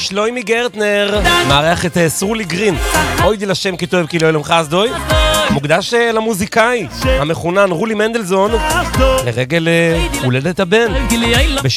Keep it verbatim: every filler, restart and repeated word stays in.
שלוימי גרטנר מארח את סרולי גרין, אוי די לשם כי טוב כי לא ילום חסדוי, מוקדש למוזיקאי המכונן רולי מנדלזון לרגל הולדת הבן.